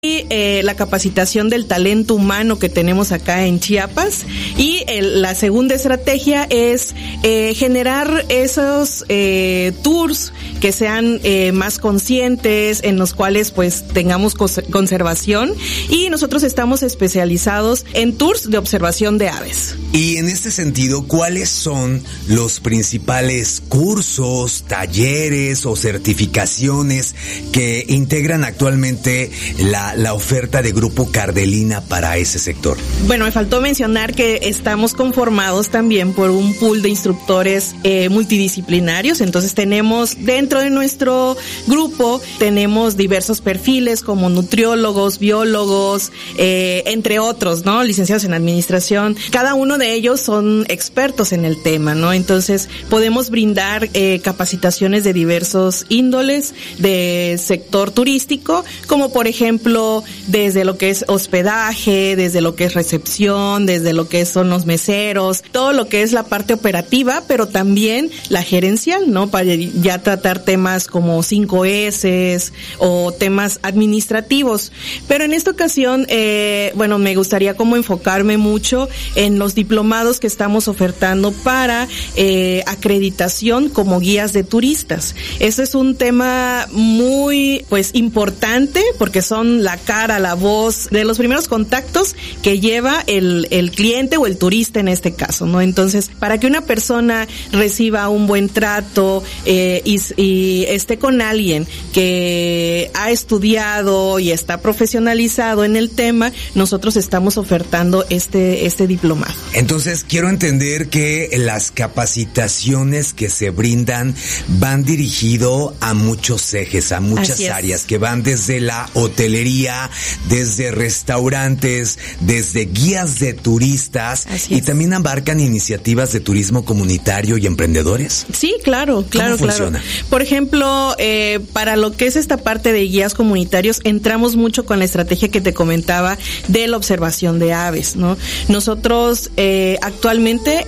y la capacitación del talento humano que tenemos acá en Chiapas. Y la segunda estrategia es generar esos tours que sean más conscientes, en los cuales pues tengamos conservación, y nosotros estamos especializados en tours de observación de aves. Y en este sentido, ¿cuáles son los principales cursos, talleres o certificaciones que integran actualmente la oferta de Grupo Cardelina para ese sector? Bueno, me faltó mencionar que estamos conformados también por un pool de instructores multidisciplinarios. Entonces tenemos dentro de nuestro grupo, tenemos diversos perfiles como nutriólogos, biólogos, entre otros, ¿no? Licenciados en administración. Cada uno de ellos son expertos en el tema, ¿no? Entonces podemos brindar capacitaciones de diversos índoles de sector turístico, como por ejemplo desde lo que es hospedaje, desde lo que es recepción, desde lo que son los meseros, todo lo que es la parte operativa, pero también la gerencial, ¿no? Para ya tratar temas como 5S o temas administrativos. Pero en esta ocasión, bueno, me gustaría como enfocarme mucho en los diplomados que estamos ofertando para acreditación como guías de turistas. Ese es un tema muy, pues, importante, porque son la cara, la voz de los primeros contactos que lleva el cliente o el turista en este caso, ¿no? Entonces, para que una persona reciba un buen trato y esté con alguien que ha estudiado y está profesionalizado en el tema, nosotros estamos ofertando este diplomado. Entonces, quiero entender que las capacitaciones que se brindan van dirigido a muchos ejes, a muchas áreas, que van desde la hotelería, desde restaurantes, desde guías de turistas, y también abarcan iniciativas de turismo comunitario y emprendedores. Sí, claro. ¿Cómo funciona? Por ejemplo, para lo que es esta parte de guías comunitarios, entramos mucho con la estrategia que te comentaba de la observación de aves, ¿no? Nosotros actualmente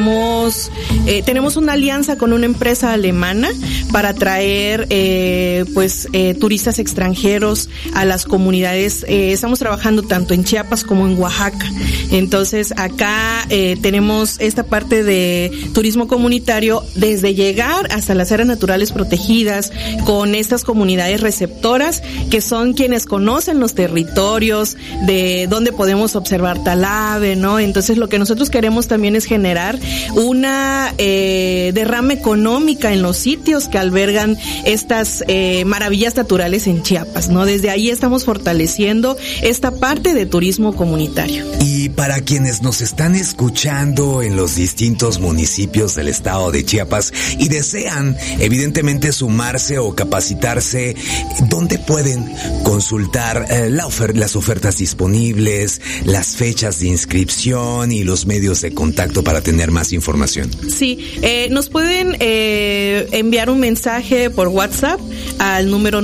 tenemos una alianza con una empresa alemana para traer turistas extranjeros a las comunidades. Estamos trabajando tanto en Chiapas como en Oaxaca. Entonces acá tenemos esta parte de turismo comunitario desde llegar hasta las áreas naturales protegidas, con estas comunidades receptoras que son quienes conocen los territorios de donde podemos observar tal ave, ¿no? Entonces lo que nosotros queremos también es generar una derrama económica en los sitios que albergan estas maravillas naturales en Chiapas, ¿no? Desde ahí estamos fortaleciendo esta parte de turismo comunitario. Y para quienes nos están escuchando en los distintos municipios del estado de Chiapas y desean evidentemente sumarse o capacitarse, ¿dónde pueden consultar las ofertas disponibles, las fechas de inscripción y los medios de contacto para tener más información? Sí, nos pueden enviar un mensaje por WhatsApp al número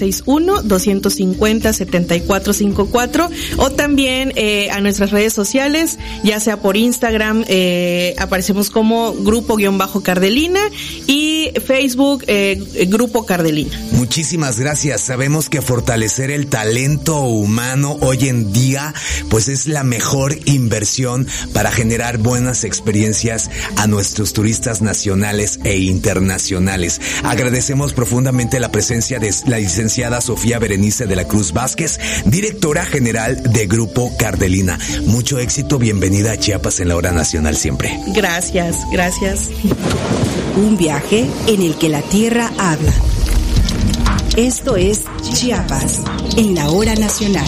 961-250-7454, o también a nuestras redes sociales, ya sea por Instagram, aparecemos como Grupo-Cardelina, y Facebook, Grupo Cardelina. Muchísimas gracias. Sabemos que fortalecer el talento humano hoy en día pues es la mejor inversión para generar buenas experiencias a nuestros turistas nacionales e internacionales. Agradecemos profundamente la presencia de la licenciada Sofía Berenice de la Cruz Vázquez, directora general de Grupo Cardelina. Mucho éxito, bienvenida a Chiapas en la Hora Nacional siempre. Gracias. Un viaje en el que la tierra habla. Esto es Chiapas en la Hora Nacional.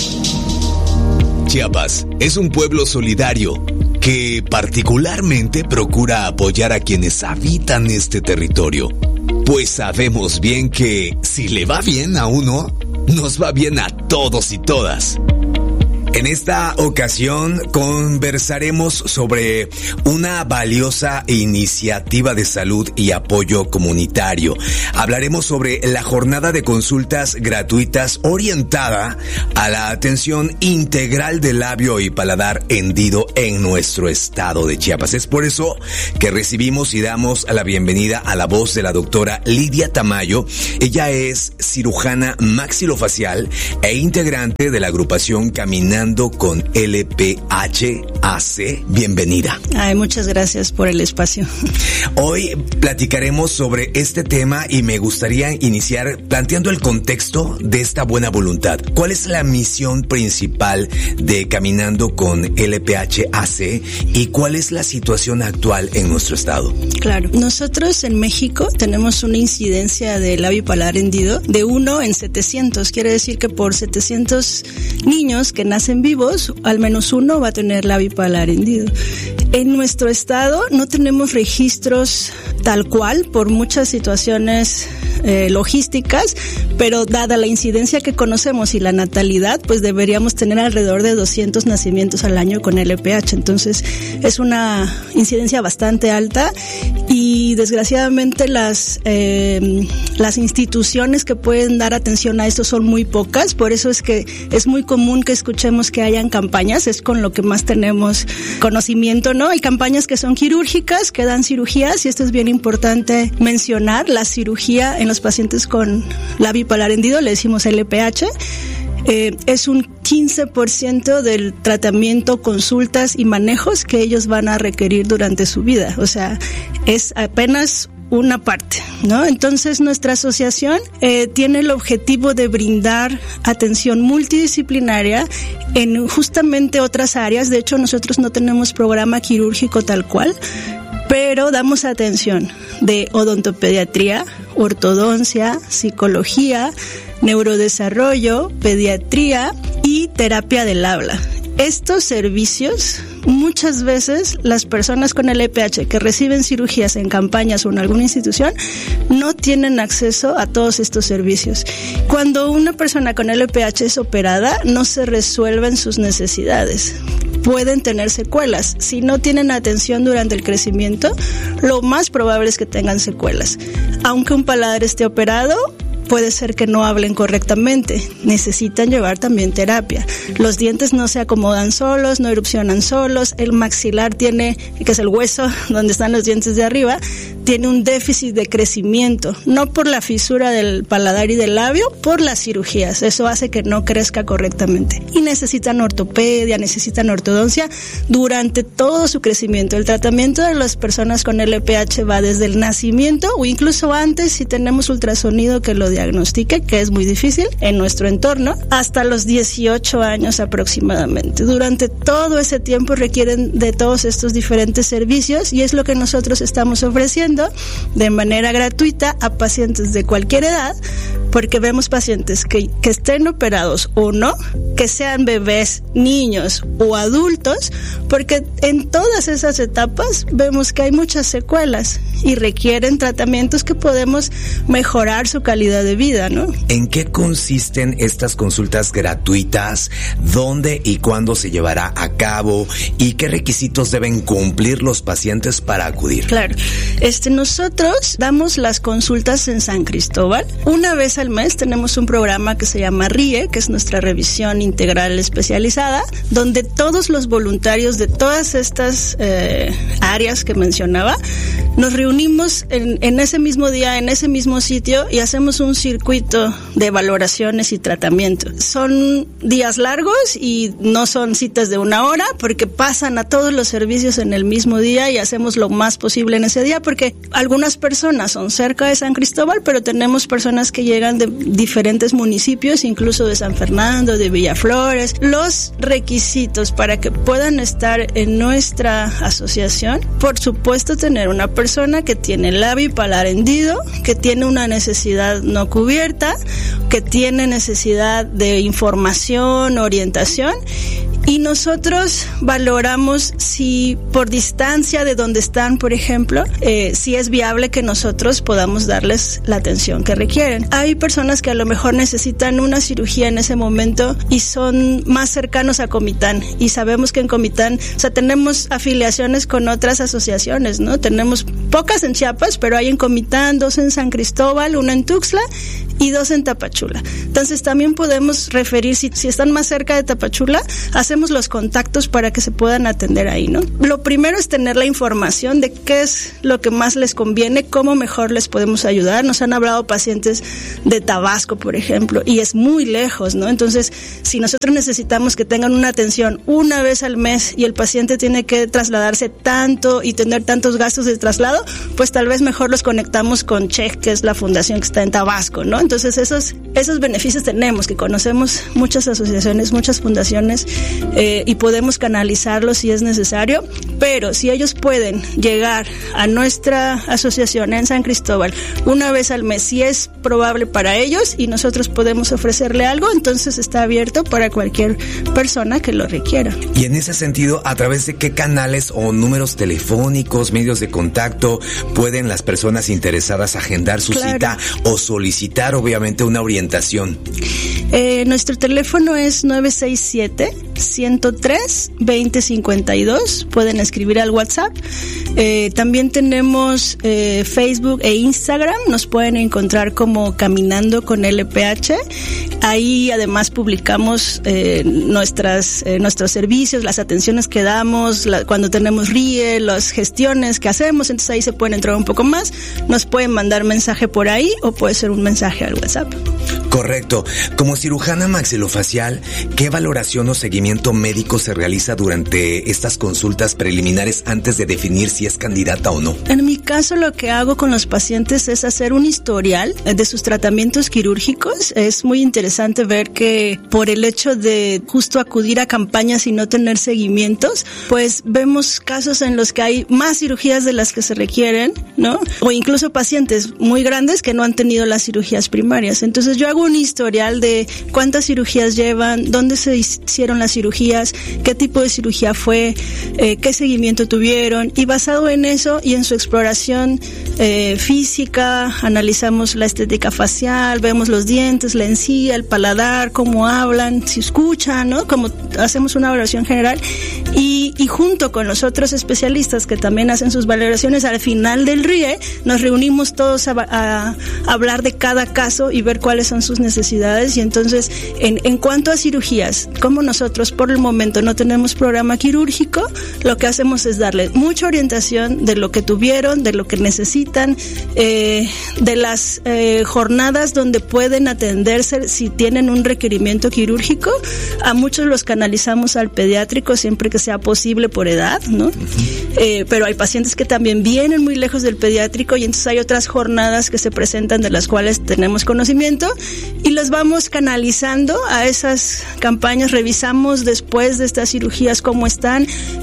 Chiapas es un pueblo solidario que particularmente procura apoyar a quienes habitan este territorio, pues sabemos bien que si le va bien a uno, nos va bien a todos y todas. En esta ocasión conversaremos sobre una valiosa iniciativa de salud y apoyo comunitario. Hablaremos sobre la jornada de consultas gratuitas orientada a la atención integral del labio y paladar hendido en nuestro estado de Chiapas. Es por eso que recibimos y damos la bienvenida a la voz de la doctora Lidia Tamayo. Ella es cirujana maxilofacial e integrante de la agrupación Caminando con LPH-AC. Bienvenida. Ay, muchas gracias por el espacio. Hoy platicaremos sobre este tema y me gustaría iniciar planteando el contexto de esta buena voluntad. ¿Cuál es la misión principal de Caminando con LPH-AC y cuál es la situación actual en nuestro estado? Claro, nosotros en México tenemos una incidencia de labio y paladar hendido de 1 en 700. Quiere decir que por 700 niños que nacen vivos, al menos uno va a tener labio y paladar hendido. En nuestro estado no tenemos registros tal cual por muchas situaciones logísticas, pero dada la incidencia que conocemos y la natalidad, pues deberíamos tener alrededor de 200 nacimientos al año con LPH. Entonces es una incidencia bastante alta y desgraciadamente las instituciones que pueden dar atención a esto son muy pocas. Por eso es que es muy común que escuchemos que hayan campañas, es con lo que más tenemos conocimiento, ¿no? Hay campañas que son quirúrgicas, que dan cirugías, y esto es bien importante mencionar. La cirugía en los pacientes con labio y paladar hendido, le decimos LPH, es un 15% del tratamiento, consultas y manejos que ellos van a requerir durante su vida. O sea, es apenas una parte, ¿no? Entonces nuestra asociación tiene el objetivo de brindar atención multidisciplinaria en justamente otras áreas. De hecho, nosotros no tenemos programa quirúrgico tal cual, pero damos atención de odontopediatría, ortodoncia, psicología, neurodesarrollo, pediatría y terapia del habla. Estos servicios, muchas veces las personas con LPH que reciben cirugías en campañas o en alguna institución no tienen acceso a todos estos servicios. Cuando una persona con LPH es operada, no se resuelven sus necesidades. Pueden tener secuelas. Si no tienen atención durante el crecimiento, lo más probable es que tengan secuelas. Aunque un paladar esté operado, puede ser que no hablen correctamente, necesitan llevar también terapia. Los dientes no se acomodan solos, no erupcionan solos, el maxilar tiene, que es el hueso donde están los dientes de arriba, tiene un déficit de crecimiento, no por la fisura del paladar y del labio, por las cirugías. Eso hace que no crezca correctamente. Y necesitan ortopedia, necesitan ortodoncia durante todo su crecimiento. El tratamiento de las personas con LPH va desde el nacimiento o incluso antes, si tenemos ultrasonido que lo diagnostique, que es muy difícil en nuestro entorno, hasta los 18 años aproximadamente. Durante todo ese tiempo requieren de todos estos diferentes servicios y es lo que nosotros estamos ofreciendo de manera gratuita a pacientes de cualquier edad, porque vemos pacientes que estén operados o no, que sean bebés, niños o adultos, porque en todas esas etapas vemos que hay muchas secuelas y requieren tratamientos que podemos mejorar su calidad de vida, ¿no? ¿En qué consisten estas consultas gratuitas? ¿Dónde y cuándo se llevará a cabo? ¿Y qué requisitos deben cumplir los pacientes para acudir? Claro, nosotros damos las consultas en San Cristóbal. Una vez al mes tenemos un programa que se llama RIE, que es nuestra revisión integral especializada, donde todos los voluntarios de todas estas áreas que mencionaba, nos reunimos en ese mismo día, en ese mismo sitio y hacemos un circuito de valoraciones y tratamiento. Son días largos y no son citas de 1 hora porque pasan a todos los servicios en el mismo día y hacemos lo más posible en ese día porque algunas personas son cerca de San Cristóbal, pero tenemos personas que llegan de diferentes municipios, incluso de San Fernando, de Villaflores. Los requisitos para que puedan estar en nuestra asociación, por supuesto, tener una persona que tiene labio y paladar hendido, que tiene una necesidad no cubierta, que tiene necesidad de información, orientación Y nosotros valoramos si por distancia de donde están, por ejemplo, si es viable que nosotros podamos darles la atención que requieren. Hay personas que a lo mejor necesitan una cirugía en ese momento y son más cercanos a Comitán, y sabemos que en Comitán, o sea, tenemos afiliaciones con otras asociaciones, ¿no? Tenemos pocas en Chiapas, pero hay en Comitán, 2 en San Cristóbal, 1 en Tuxtla y 2 en Tapachula. Entonces también podemos referir, si están más cerca de Tapachula, hacemos los contactos para que se puedan atender ahí, ¿no? Lo primero es tener la información de qué es lo que más les conviene, cómo mejor les podemos ayudar. Nos han hablado pacientes de Tabasco, por ejemplo, y es muy lejos, ¿no? Entonces, si nosotros necesitamos que tengan una atención una vez al mes y el paciente tiene que trasladarse tanto y tener tantos gastos de traslado, pues tal vez mejor los conectamos con CHEC, que es la fundación que está en Tabasco, ¿no? Entonces esos beneficios tenemos, que conocemos muchas asociaciones, muchas fundaciones, y podemos canalizarlos si es necesario, pero si ellos pueden llegar a nuestra asociación en San Cristóbal una vez al mes, si es probable para ellos y nosotros podemos ofrecerle algo, entonces está abierto para cualquier persona que lo requiera. Y en ese sentido, ¿a través de qué canales o números telefónicos, medios de contacto pueden las personas interesadas agendar su cita o solicitar obviamente una orientación? Nuestro teléfono es 967-103-2052. Pueden escribir al WhatsApp. También tenemos Facebook e Instagram. Nos pueden encontrar como Caminando con LPH. Ahí además publicamos nuestros servicios, las atenciones que damos, cuando tenemos RIE, las gestiones que hacemos. Entonces ahí se pueden entrar un poco más. Nos pueden mandar mensaje por ahí o puede ser un mensaje al WhatsApp. Correcto. Como cirujana maxilofacial, ¿qué valoración o seguimiento médico se realiza durante estas consultas preliminares antes de definir si es candidata o no? En mi caso, lo que hago con los pacientes es hacer un historial de sus tratamientos quirúrgicos. Es muy interesante ver que por el hecho de justo acudir a campañas y no tener seguimientos, pues vemos casos en los que hay más cirugías de las que se requieren, ¿no? O incluso pacientes muy grandes que no han tenido las cirugías primarias. Entonces yo hago un historial de cuántas cirugías llevan, dónde se hicieron las cirugías, qué tipo de cirugía fue, qué seguimiento tuvieron, y basado en eso y en su exploración física, analizamos la estética facial, vemos los dientes, la encía, el paladar, cómo hablan, si escuchan, ¿no? Como hacemos una valoración general y junto con los otros especialistas que también hacen sus valoraciones, al final del RIE nos reunimos todos a hablar de cada caso y ver cuáles son sus necesidades. Y entonces, en cuanto a cirugías, como nosotros por el momento no tenemos programa quirúrgico, lo que hacemos es darle mucha orientación de lo que tuvieron, de lo que necesitan, de las jornadas donde pueden atenderse si tienen un requerimiento quirúrgico. A muchos los canalizamos al pediátrico siempre que sea posible por edad, ¿no? Pero hay pacientes que también vienen muy lejos del pediátrico y entonces hay otras jornadas que se presentan de las cuales tenemos conocimiento y los vamos canalizando a esas campañas. Revisamos después de estas cirugías cómo están,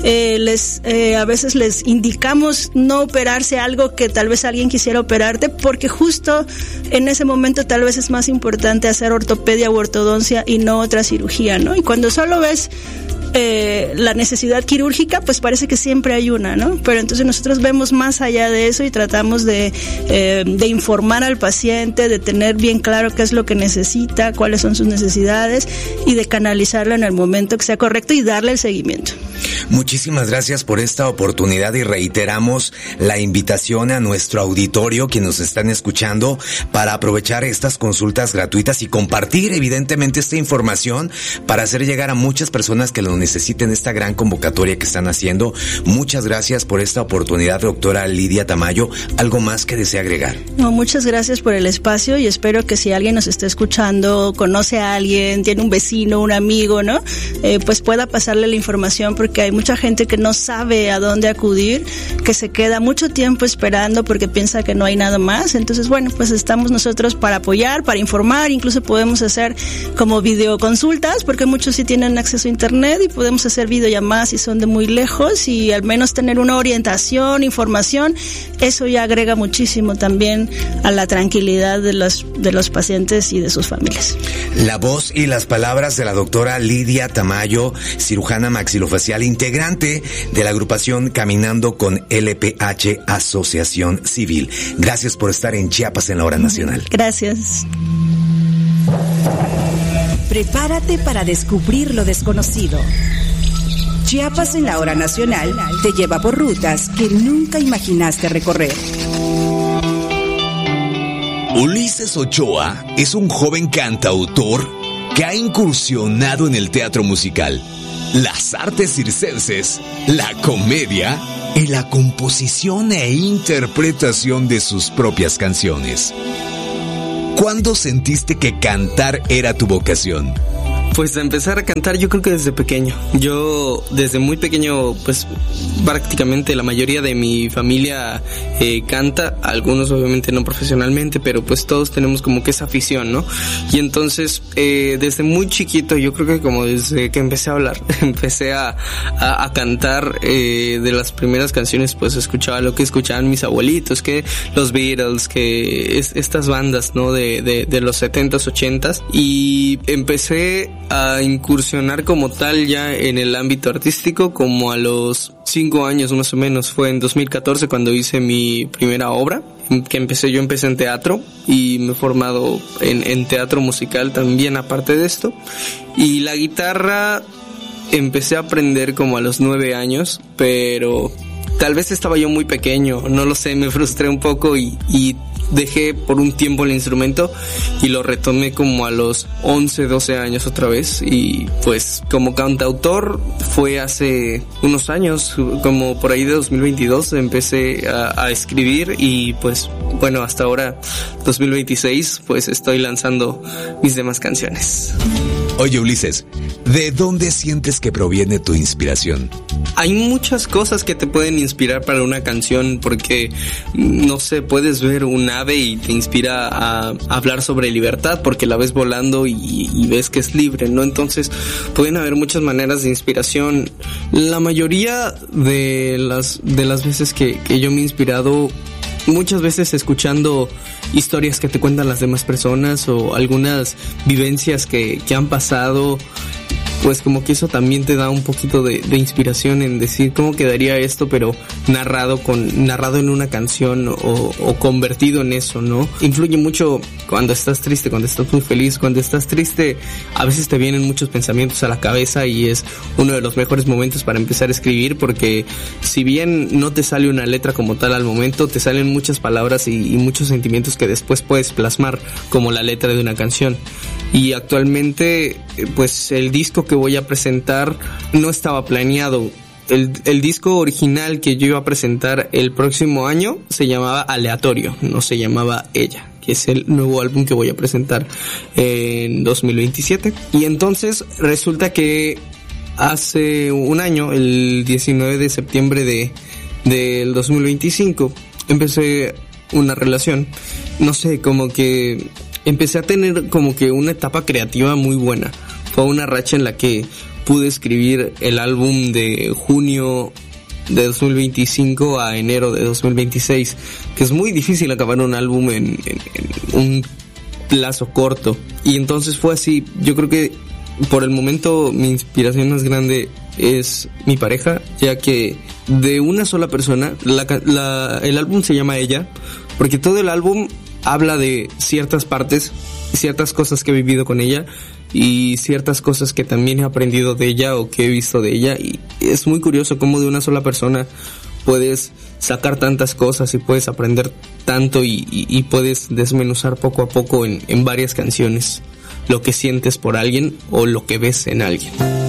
a veces les indicamos no operarse algo que tal vez alguien quisiera operarte, porque justo en ese momento tal vez es más importante hacer ortopedia u ortodoncia y no otra cirugía, ¿no? Y cuando solo ves la necesidad quirúrgica, pues parece que siempre hay una, ¿no? Pero entonces nosotros vemos más allá de eso y tratamos de informar al paciente, de tener bien claro qué es lo que necesita, cuáles son sus necesidades y de canalizarlo en el momento que sea correcto y darle el seguimiento. Muchísimas gracias por esta oportunidad y reiteramos la invitación a nuestro auditorio que nos están escuchando para aprovechar estas consultas gratuitas y compartir evidentemente esta información para hacer llegar a muchas personas que lo necesiten, esta gran convocatoria que están haciendo. Muchas gracias por esta oportunidad, doctora Lidia Tamayo. ¿Algo más que desea agregar? No, muchas gracias por el espacio y espero que si alguien nos está escuchando, conoce a alguien, tiene un vecino, un amigo, ¿no? Pues pueda pasarle la información, porque hay mucha gente que no sabe a dónde acudir, que se queda mucho tiempo esperando porque piensa que no hay nada más. Entonces, bueno, pues estamos nosotros para apoyar, para informar, incluso podemos hacer como videoconsultas, porque muchos sí tienen acceso a internet y podemos hacer videollamadas si son de muy lejos, y al menos tener una orientación, información. Eso ya agrega muchísimo también a la tranquilidad de los pacientes y de sus familias. La voz y las palabras de la doctora Lidia Tamayo, cirujana maxilofacial, integrante de la agrupación Caminando con LPH Asociación Civil. Gracias por estar en Chiapas en la Hora Nacional. Gracias. Prepárate para descubrir lo desconocido. Chiapas en la Hora Nacional te lleva por rutas que nunca imaginaste recorrer. Ulises Ochoa es un joven cantautor que ha incursionado en el teatro musical, las artes circenses, la comedia y la composición e interpretación de sus propias canciones. ¿Cuándo sentiste que cantar era tu vocación? Pues a empezar a cantar yo creo que desde pequeño. Yo desde muy pequeño, pues prácticamente la mayoría de mi familia canta, algunos obviamente no profesionalmente, pero pues todos tenemos como que esa afición, ¿no? Y entonces desde muy chiquito, yo creo que como desde que empecé a hablar, empecé a cantar. De las primeras canciones pues escuchaba lo que escuchaban mis abuelitos, que los Beatles, que estas bandas, ¿no? De los 70s, 80s, y empecé a incursionar como tal ya en el ámbito artístico como a los 5 años más o menos. Fue en 2014 cuando hice mi primera obra, que yo empecé en teatro y me he formado en teatro musical también aparte de esto. Y la guitarra empecé a aprender como a los 9 años, pero tal vez estaba yo muy pequeño, no lo sé, me frustré un poco y dejé por un tiempo el instrumento y lo retomé como a los 11, 12 años otra vez. Y pues como cantautor fue hace unos años, como por ahí de 2022 empecé a escribir, y pues bueno, hasta ahora 2026 pues estoy lanzando mis demás canciones. Oye, Ulises, ¿de dónde sientes que proviene tu inspiración? Hay muchas cosas que te pueden inspirar para una canción, porque, no sé, puedes ver un ave y te inspira a hablar sobre libertad, porque la ves volando y ves que es libre, ¿no? Entonces, pueden haber muchas maneras de inspiración. La mayoría de las veces que yo me he inspirado, muchas veces escuchando historias que te cuentan las demás personas o algunas vivencias que han pasado, pues como que eso también te da un poquito de inspiración en decir cómo quedaría esto, pero narrado en una canción o convertido en eso, ¿no? Influye mucho cuando estás triste, cuando estás muy feliz. Cuando estás triste, a veces te vienen muchos pensamientos a la cabeza y es uno de los mejores momentos para empezar a escribir, porque si bien no te sale una letra como tal al momento, te salen muchas palabras y muchos sentimientos que después puedes plasmar como la letra de una canción. Y actualmente, pues el disco que voy a presentar no estaba planeado. El disco original que yo iba a presentar el próximo año se llamaba Aleatorio, no se llamaba Ella, que es el nuevo álbum que voy a presentar en 2027. Y entonces resulta que hace un año, el 19 de septiembre del 2025, empecé una relación. No sé, como que empecé a tener como que una etapa creativa muy buena. Fue una racha en la que pude escribir el álbum de junio de 2025 a enero de 2026, que es muy difícil acabar un álbum en un plazo corto. Y entonces fue así. Yo creo que por el momento mi inspiración más grande es mi pareja, ya que de una sola persona, el álbum se llama Ella, porque todo el álbum habla de ciertas partes, ciertas cosas que he vivido con ella y ciertas cosas que también he aprendido de ella o que he visto de ella. Y es muy curioso cómo de una sola persona puedes sacar tantas cosas y puedes aprender tanto y puedes desmenuzar poco a poco en varias canciones lo que sientes por alguien o lo que ves en alguien.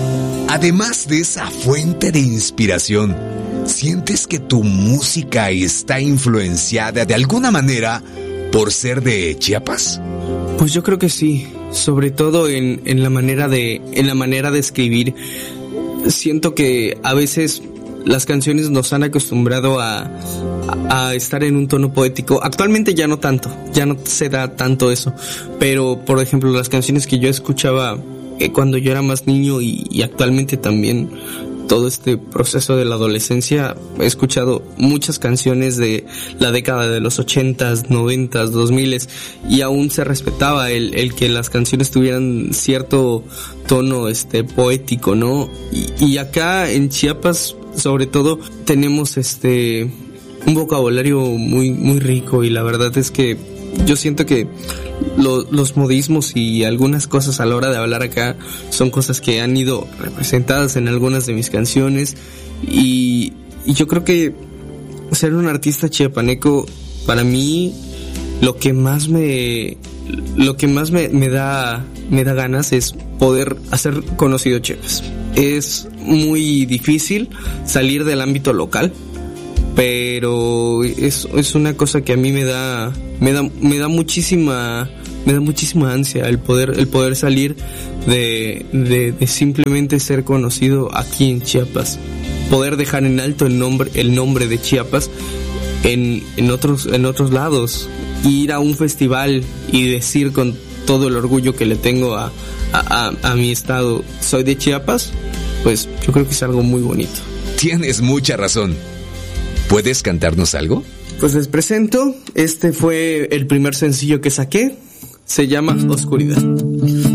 Además de esa fuente de inspiración, ¿sientes que tu música está influenciada de alguna manera por ser de Chiapas? Pues yo creo que sí, sobre todo en la manera de escribir. siento que a veces las canciones nos han acostumbrado a estar en un tono poético. Actualmente ya no tanto, ya no se da tanto eso, pero por ejemplo las canciones que yo escuchaba cuando yo era más niño y actualmente también todo este proceso de la adolescencia, he escuchado muchas canciones de la década de los 80s, 90s, 2000s, y aún se respetaba el que las canciones tuvieran cierto tono poético, ¿no? Y acá en Chiapas, sobre todo, tenemos un vocabulario muy muy rico, y la verdad es que yo siento que los modismos y algunas cosas a la hora de hablar acá son cosas que han ido representadas en algunas de mis canciones, y yo creo que ser un artista chiapaneco, para mí, lo que más me da ganas es poder hacer conocido Chiapas. Es muy difícil salir del ámbito local, pero es una cosa que a mí me da muchísima ansia el poder salir de simplemente ser conocido aquí en Chiapas, poder dejar en alto el nombre de Chiapas en otros lados, ir a un festival y decir con todo el orgullo que le tengo a mi estado, soy de Chiapas. Pues yo creo que es algo muy bonito. Tienes mucha razón. ¿Puedes cantarnos algo? Pues les presento, este fue el primer sencillo que saqué, se llama Oscuridad.